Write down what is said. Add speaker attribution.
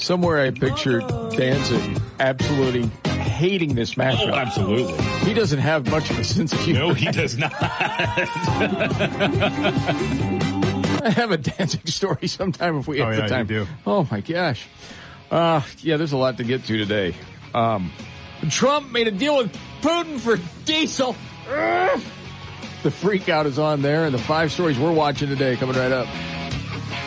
Speaker 1: somewhere I pictured Danzig absolutely hating this matchup.
Speaker 2: Oh, absolutely.
Speaker 1: He doesn't have much of a sense of humor.
Speaker 2: No, he does not.
Speaker 1: I have a Danzig story sometime if we have the time.
Speaker 2: You do.
Speaker 1: Oh, my gosh. There's a lot to get to today. Trump made a deal with Putin for diesel. The freak out is on there, and the 5 stories we're watching today coming right up.